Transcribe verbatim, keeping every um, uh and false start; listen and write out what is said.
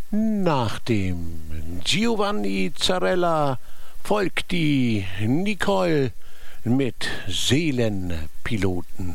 Nach dem Giovanni Zarella folgt die Nicole mit Seelenpiloten.